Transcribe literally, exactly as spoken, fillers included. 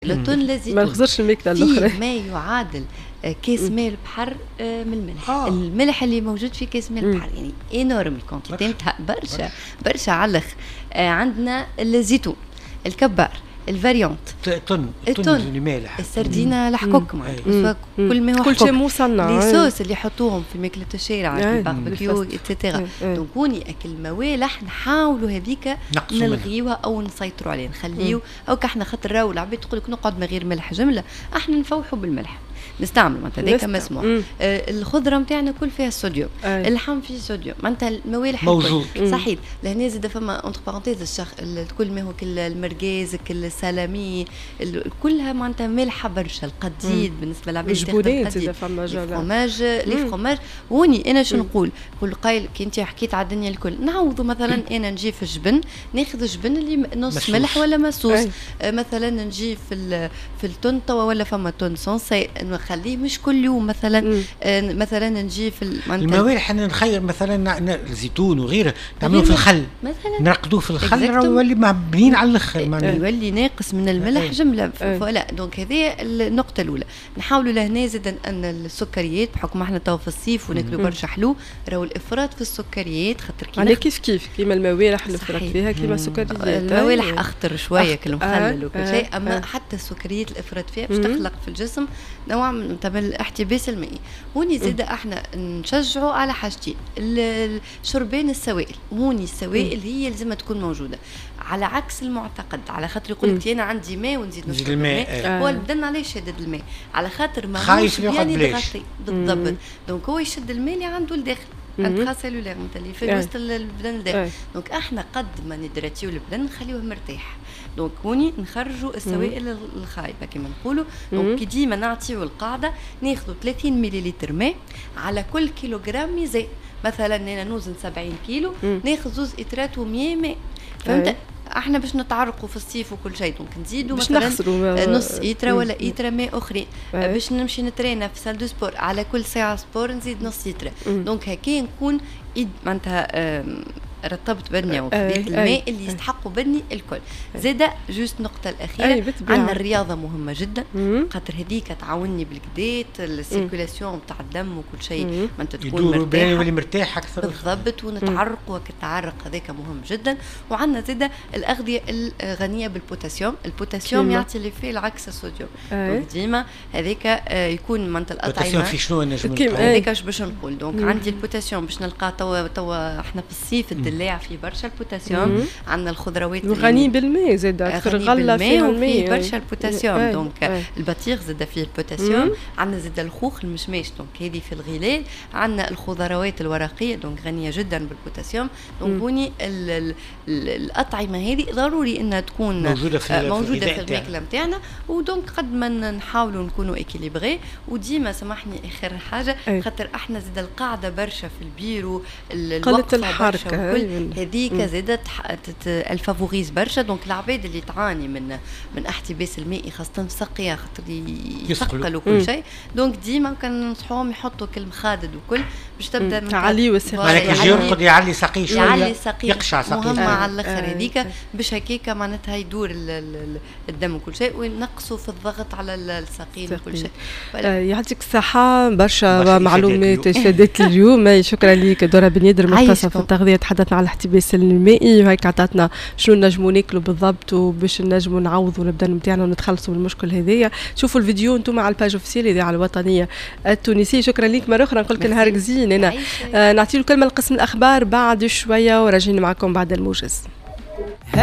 التون الذي ما نخسرش الماكله الاخرى ما يعادل كاس ماء البحر من الملح. آه. الملح اللي موجود في كاس ماء البحر يعني انورم الكونتيتي نتاعها برشا برشا على الاخر. عندنا الزيتون الكبار الفاريونت التون التون اللي مالح السردينه الحكوك معناتها كل ما هو كل شيء مصنع لي صوص اللي يحطوهم في ماكله الشارع الباربيكيو ايتترا دونك كوني اكل موالح نحاولوا هذيك نلغيوها او نسيطروا عليها نخليو او كحنا خاطر راهو العباد تقول لك نقعد من غير ملح جمله احنا نفوحوا بالملح نستعمل معناتها هذاك مسموح. آه الخضره نتاعنا كل فيها صوديوم آه. اللحم فيه صوديوم معناتها الموالح موجود صحيح. لهنا زاد فما اونتر بارونتيز الشخ كل ما هو كل المرقاز كل السلامي كلها معناتها مالحه برشا. القديد بالنسبه للعباد الجبونات اذا فما الفرماج لي فرماج وني انا شنو نقول نقول قايل كي انت حكيت على الدنيا الكل نعوضوا مثلا انا نجي في الجبن ناخذ الجبن اللي نص مسوس. ملح ولا مسوس آه مثلا نجي في في التون توا ولا فما تون سونسي نخليه مش كل يوم مثلا آه مثلا نجي في الموالح احنا نخير مثلا الزيتون وغيره نعملوه في الخل مثلا نرقدوه في الخل يولي معبنين على الاخر يولي ناقص من الملح جمله فلا. دونك هذه النقطه الاولى. نحاولوا لهنا زاد ان السكريات بحكم احنا تو في الصيف وناكلوا برشا حلو راهو الافراط في السكريات خاطر كي على كيف كيف كيما الموالح الافراط فيها كيما السكريات الموالح اخطر شويه كالمخلل وكل شيء اما حتى السكريات الافراط فيها باش تخلق في الجسم نوع من الاحتباس المائي. هوني زاد احنا نشجعوا على حاجتين شربان السوائل. هوني السوائل هي لازم تكون موجوده على عكس المعتقد على خاطر يقول لك انا عندي ماء ونزيد نشرب الماء آه. هو البدن علاش يشدد الماء على خاطر ما خايف ياخذ بلاش بالضبط. دونك هو يشد الماء اللي عنده لداخل انترا سيلولير مثلا اللي في وسط البدن لداخل. دونك احنا قد ما ندراتيو البدن نخليوه مرتاح. دونك هوني نخرجوا السوائل الخايبه كما نقولوا. دونك كي ديما نعطيو القاعده ناخذوا ثلاثين مليلتر ماء على كل كيلوغرام ميزان. مثلا انا نوزن سبعين كيلو ناخذ زوز اترات ومية ماء فهمت. احنا باش نتعرقوا في الصيف وكل شيء دونك نزيدوا مثلا نص ايترا ولا ايترا ماء اخرين باش نمشي نترينا في سال دو سبور على كل ساعه سبور نزيد نص ايترا. دونك هكا نكون معناتها رطبت بدني وخذيت الماء اللي يستحقوا بدني الكل. زاده جوست نقطه الاخيره عندنا الرياضه مهمه جدا خاطر هذيك تعاوني بالكدات السيركولاسيون تاع الدم وكل شيء ما انت تكون مرتاح يولي مرتاح اكثر بالضبط ونتعرق وقت التعرق هذاك مهم جدا. وعندنا زاده الاغذيه الغنيه بالبوتاسيوم. البوتاسيوم يعطي لي فيه العكس الصوديوم. ديما هذاك يكون معناتها الاطعمه البوتاسيوم في شنو نجم هذاك اش باش نقول. دونك عندي البوتاسيوم باش نلقاه توا توا احنا في الصيف الدلاع فيه برشا البوتاسيوم. عندنا الخضروات غني بالماء زاد اكثر غله فيها الماء برشا البوتاسيوم. دونك البطيخ زاد فيه البوتاسيوم. عندنا زاد الخوخ المشماش دونك هذه في الغلال. عندنا الخضروات الورقيه دونك غنيه جدا بالبوتاسيوم. دونك هوني الاطعمه هذه ضروري انها تكون موجوده في موجوده في الماكله نتاعنا. ودونك قد ما نحاولوا نكونوا اكيليبري. وديما سامحني اخر حاجه خاطر احنا زاد القاعده برشا في البيرو قله الحركه هذيك زادت الفافوريز برشا. دونك العباد اللي تعاني من من احتباس المائي خاصه في السقيه خاطر يثقل وكل شيء. دونك ديما كننصحوهم يحطوا كل مخادد وكل باش تبدا تعلي وسقيه ولكن يرقد يعلي سقيه شويه يعلي سقيه يقشع سقيه مهمه على الاخر هذيك باش هكاك معناتها يدور الدم وكل شيء وينقصوا في الضغط على الساقين وكل شيء. يعطيك الصحه برشا معلومات افادت اليوم. شكرا لك دورة بن يدر مختصه في التغذيه. تحدثنا على الاحتباس المائي وهيك عطاتنا شنو نجموا ناكلوا بالضبط وباش نجموا نعوضوا البدن نتاعنا ونتخلصوا من المشكل هذايا. شوفوا الفيديو انتم على الباج اوفيسيال الاذاعه الوطنيه التونسيه. شكرا لك مره اخرى نقول لك نهارك زين. انا آه نعطيو الكلمه لقسم الاخبار بعد شويه وراجعين معكم بعد الموجز.